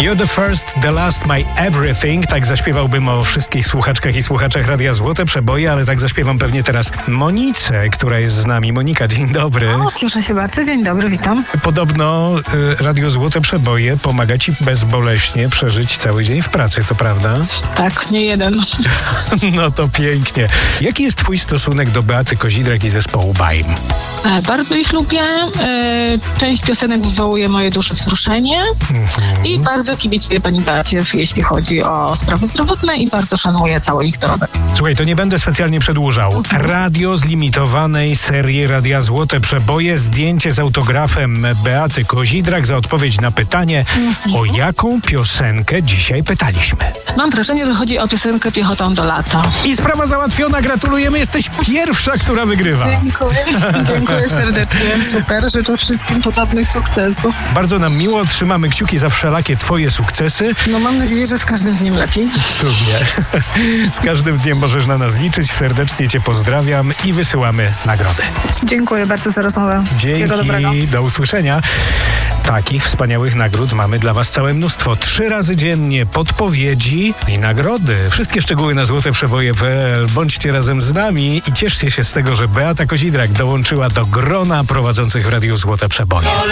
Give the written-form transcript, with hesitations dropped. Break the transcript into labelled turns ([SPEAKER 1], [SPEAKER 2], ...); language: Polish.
[SPEAKER 1] You're the first, the last, my everything. Tak zaśpiewałbym o wszystkich słuchaczkach i słuchaczach Radia Złote Przeboje, ale tak zaśpiewam pewnie teraz Monice, która jest z nami. Monika, dzień dobry.
[SPEAKER 2] O, cieszę się bardzo. Dzień dobry, witam.
[SPEAKER 1] Podobno Radio Złote Przeboje pomaga ci bezboleśnie przeżyć cały dzień w pracy, to prawda?
[SPEAKER 2] Tak, nie jeden.
[SPEAKER 1] No to pięknie. Jaki jest twój stosunek do Beaty Kozidrak i zespołu BAIM?
[SPEAKER 2] Bardzo ich lubię. Część piosenek wywołuje moje dusze wzruszenie i bardzo kibicuję pani Beacie, jeśli chodzi o sprawy zdrowotne i bardzo szanuję cały ich dorobek.
[SPEAKER 1] Słuchaj, to nie będę specjalnie przedłużał. Radio z limitowanej serii Radia Złote Przeboje. Zdjęcie z autografem Beaty Kozidrak za odpowiedź na pytanie, o jaką piosenkę dzisiaj pytaliśmy.
[SPEAKER 2] Mam wrażenie, że chodzi o piosenkę Piechotą do lata.
[SPEAKER 1] I sprawa załatwiona. Gratulujemy. Jesteś pierwsza, która wygrywa.
[SPEAKER 2] Dziękuję serdecznie. Super. Życzę wszystkim podobnych sukcesów.
[SPEAKER 1] Bardzo nam miło. Trzymamy kciuki za wszelakie twoje sukcesy.
[SPEAKER 2] No mam nadzieję, że z każdym dniem lepiej.
[SPEAKER 1] Cudnie. Z każdym dniem możesz na nas liczyć. Serdecznie cię pozdrawiam i wysyłamy nagrody.
[SPEAKER 2] Dziękuję bardzo za rozmowę. Wszystkiego dobrego.
[SPEAKER 1] Dzięki. Do usłyszenia. Takich wspaniałych nagród mamy dla was całe mnóstwo. 3 razy dziennie podpowiedzi i nagrody. Wszystkie szczegóły na złoteprzeboje.pl. Bądźcie razem z nami i cieszcie się z tego, że Beata Kozidrak dołączyła do grona prowadzących w Radiu Złote Przeboje.